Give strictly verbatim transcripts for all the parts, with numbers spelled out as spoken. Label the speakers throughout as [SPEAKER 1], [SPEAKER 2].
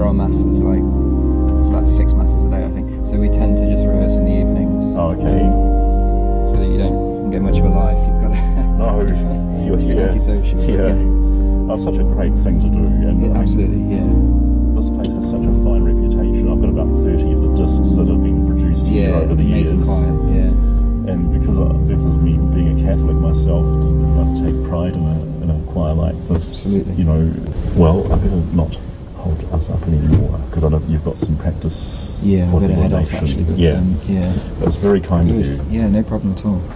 [SPEAKER 1] are masses, like, it's about six masses a day, I think. So we tend to just rehearse in the evenings.
[SPEAKER 2] Oh, okay.
[SPEAKER 1] Um, so that you don't get much of a life. You've got to...
[SPEAKER 2] No, you're,
[SPEAKER 1] you're
[SPEAKER 2] yeah.
[SPEAKER 1] antisocial.
[SPEAKER 2] Yeah. yeah. That's such a great thing to do. And
[SPEAKER 1] yeah,
[SPEAKER 2] I mean,
[SPEAKER 1] absolutely, yeah.
[SPEAKER 2] This place has such a fine reputation. I've got about thirty of the discs that have been produced here
[SPEAKER 1] Yeah,
[SPEAKER 2] over the years.
[SPEAKER 1] amazing choir, yeah.
[SPEAKER 2] And because, I, because of me being a Catholic myself, I take pride in a, in a choir like this.
[SPEAKER 1] Absolutely.
[SPEAKER 2] You know, well, I better not hold us up anymore because I know you've got some practice
[SPEAKER 1] Yeah,
[SPEAKER 2] for
[SPEAKER 1] a bit
[SPEAKER 2] the
[SPEAKER 1] ahead off
[SPEAKER 2] ordination.
[SPEAKER 1] actually. But,
[SPEAKER 2] yeah.
[SPEAKER 1] Um, yeah.
[SPEAKER 2] That's very kind
[SPEAKER 1] Good.
[SPEAKER 2] of you.
[SPEAKER 1] Yeah, no problem at all.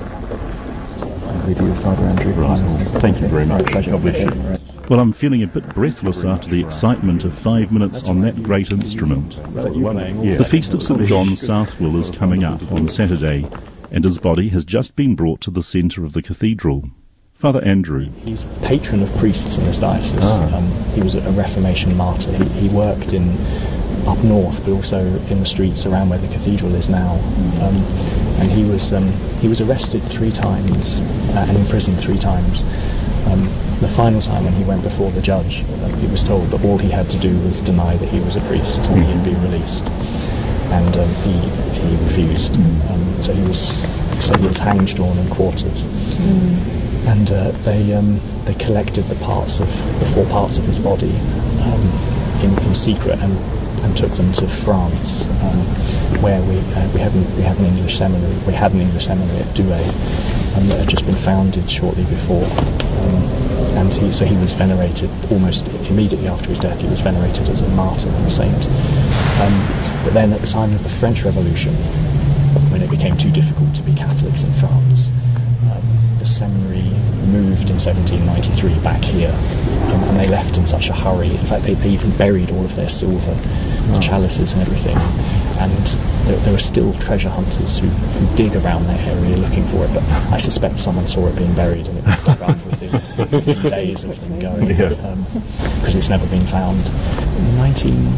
[SPEAKER 1] I'll leave you with Father Andrew.
[SPEAKER 2] Right. Thank you very much.
[SPEAKER 1] Right, pleasure.
[SPEAKER 2] God bless you.
[SPEAKER 1] Right.
[SPEAKER 3] Well, I'm feeling a bit breathless after the excitement of five minutes on that great instrument.
[SPEAKER 2] Yeah.
[SPEAKER 3] The Feast of St John Southwell is coming up on Saturday, and his body has just been brought to the centre of the cathedral. Father Andrew.
[SPEAKER 4] He's patron of priests in this diocese.
[SPEAKER 2] Ah.
[SPEAKER 4] Um, he was a Reformation martyr. He, he worked in up north, but also in the streets around where the cathedral is now. Um, and he was um, he was arrested three times uh, and imprisoned three times. Um, the final time when he went before the judge, uh, he was told that all he had to do was deny that he was a priest and he'd be released. And um, he he refused. Um, so he was so he was hanged, drawn, and quartered. Mm. And uh, they um, they collected the parts of the four parts of his body um, in, in secret and, and took them to France, um, where we uh, we have an, we have an English seminary. We had an English seminary at Douai, um, that had just been founded shortly before. Um, and he, so he was venerated almost immediately after his death. He was venerated as a martyr and a saint. Um, but then at the time of the French Revolution, when it became too difficult to be Catholics in France, um, the seminary moved in seventeen ninety-three back here, um, and they left in such a hurry. In fact, they, they even buried all of their silver, the chalices and everything. And there, there were still treasure hunters who, who dig around their area looking for it, but I suspect someone saw it being buried and it was dug up within, within days of them going, because yeah. um, it's never been found. In the nineteen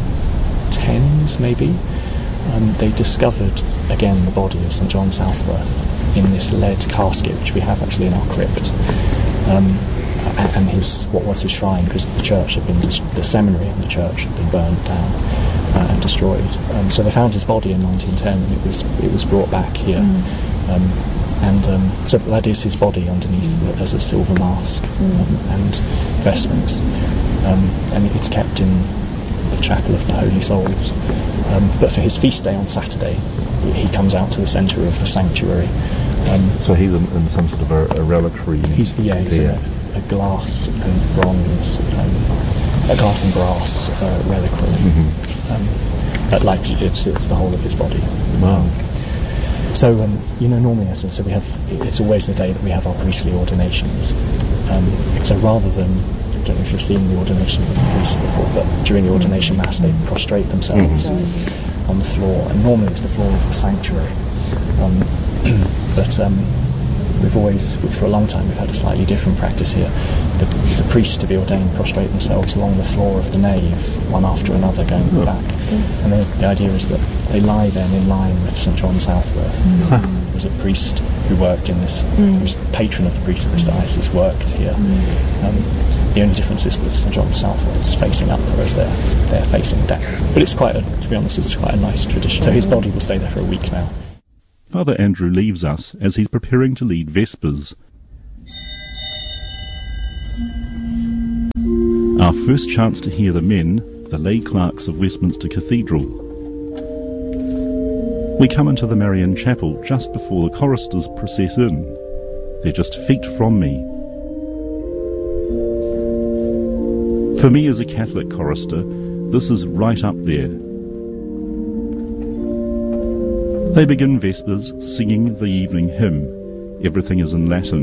[SPEAKER 4] tens, maybe, um, they discovered again the body of St John Southworth in this lead casket, which we have actually in our crypt. Um, and, and his what was his shrine, because the church had been, the seminary and the church had been burned down. Uh, and destroyed. Um, so they found his body in nineteen ten, and it was it was brought back here. Mm. Um, and um, so that is his body underneath as a silver mask mm. um, and vestments. Um, and it's kept in the chapel of the Holy Souls. Um, but for his feast day on Saturday, he comes out to the centre of the sanctuary. Um,
[SPEAKER 2] so he's in, in some sort of a, a reliquary.
[SPEAKER 4] He's, yeah, he's a, a glass and bronze, um, a glass and brass uh, reliquary. Mm-hmm. Um, but like it's it's the whole of his body.
[SPEAKER 2] Wow.
[SPEAKER 4] Um, so um, you know, normally, as I said, we have it's always the day that we have our priestly ordinations. Um, so rather than, I don't know if you've seen the ordination of a priest before, but during the ordination mass they prostrate themselves mm-hmm. on the floor, and normally it's the floor of the sanctuary. Um, but um, we've always, for a long time, we've had a slightly different practice here. The, the priests to be ordained prostrate themselves along the floor of the nave, one after another, going oh. back. Mm. And the, the idea is that they lie then in line with St John Southworth, mm. who was a priest who worked in this, mm. who was the patron of the priest of this diocese, worked here. Mm. Um, the only difference is that St John Southworth is facing up, whereas they're, they're facing down. But it's quite, a, to be honest, it's quite a nice tradition. So his body will stay there for a week now.
[SPEAKER 3] Father Andrew leaves us as he's preparing to lead Vespers. Our first chance to hear the men, the lay clerks of Westminster Cathedral. We come into the Marian Chapel just before the choristers process in. They're just feet from me. For me as a Catholic chorister, this is right up there. They begin Vespers singing the evening hymn. Everything is in Latin.